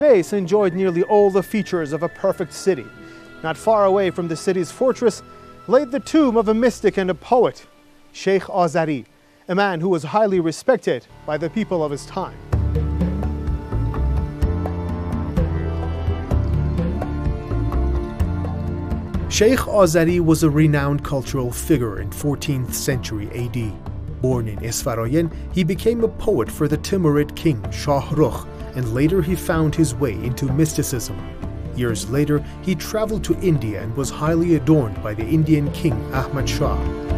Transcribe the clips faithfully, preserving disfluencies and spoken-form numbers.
Space enjoyed nearly all the features of a perfect city. Not far away from the city's fortress lay the tomb of a mystic and a poet, Sheikh Azari, a man who was highly respected by the people of his time. Sheikh Azari was a renowned cultural figure in fourteenth century A D. Born in Isfarayan, he became a poet for the Timurid king Shah Rukh, and later he found his way into mysticism. Years later, he traveled to India and was highly adorned by the Indian king Ahmad Shah.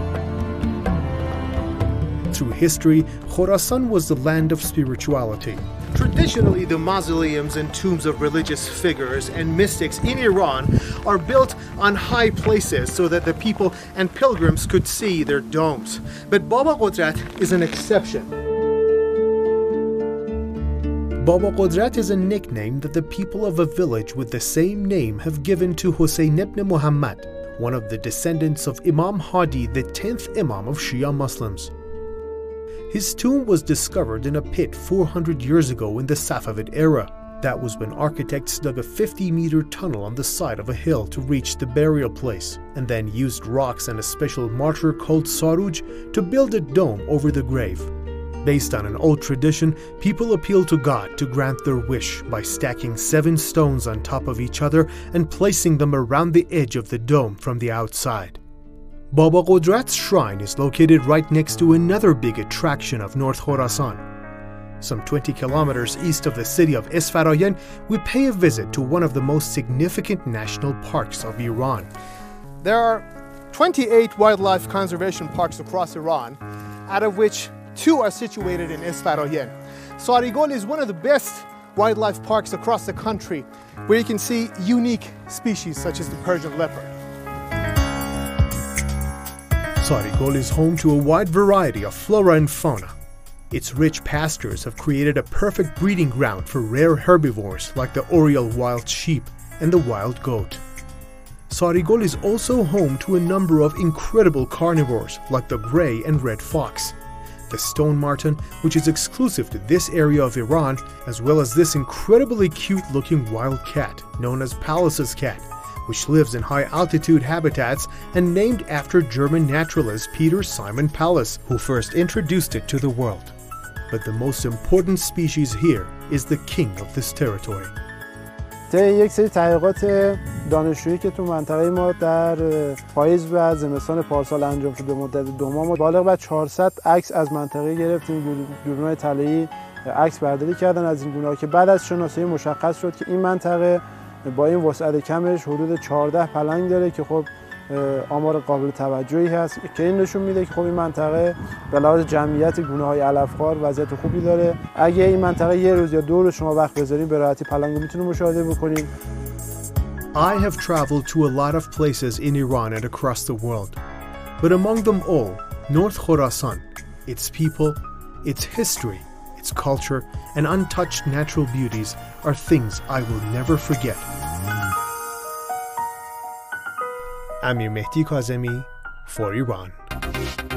Through history, Khorasan was the land of spirituality. Traditionally, the mausoleums and tombs of religious figures and mystics in Iran are built on high places so that the people and pilgrims could see their domes. But Baba Qudrat is an exception. Baba Qudrat is a nickname that the people of a village with the same name have given to Hussein ibn Muhammad, one of the descendants of Imam Hadi, the tenth Imam of Shia Muslims. His tomb was discovered in a pit four hundred years ago in the Safavid era. That was when architects dug a fifty meter tunnel on the side of a hill to reach the burial place, and then used rocks and a special mortar called saruj to build a dome over the grave. Based on an old tradition, people appeal to God to grant their wish by stacking seven stones on top of each other and placing them around the edge of the dome from the outside. Baba Qudrat's shrine is located right next to another big attraction of North Khorasan. Some twenty kilometers east of the city of Isfarayan, we pay a visit to one of the most significant national parks of Iran. There are twenty-eight wildlife conservation parks across Iran, out of which two are situated in Isfarayan. Sarigol is one of the best wildlife parks across the country, where you can see unique species such as the Persian leopard. Sarigol is home to a wide variety of flora and fauna. Its rich pastures have created a perfect breeding ground for rare herbivores like the Oriole wild sheep and the wild goat. Sarigol is also home to a number of incredible carnivores like the gray and red fox, the stone marten, which is exclusive to this area of Iran, as well as this incredibly cute-looking wild cat known as Pallas's cat, which lives in high-altitude habitats and named after German naturalist Peter Simon Pallas, who first introduced it to the world. But the most important species here is the king of this territory. یک سری تحقیقات دانشجویی که تو منطقه ما در پاییز و زمستان پارسال انجام شد به مدت دو ماه، بالغ بر چهارصد عکس از منطقه گرفتیم. دوربین‌های طلایی عکس برداری کردن از این گونه‌ها که بعد از شناسایی مشخص شد که این منطقه با این وسعت کمش حدود چهارده پلنگ داره که خب آمار قابل توجهی هست که این نشون میده که خب این منطقه به لحاظ جمعیت گونه‌های علف‌خوار وضعیت خوبی داره. اگه این منطقه یه روز یا دو روز شما وقت بذارید به راحتی پلنگ میتونید مشاهده بکنید. I have traveled to a lot of places in Iran and across the world, but among them all, North Khorasan, its people, its history, its culture, and untouched natural beauties are things I will never forget. Amir Mehdi Kazemi for Iran.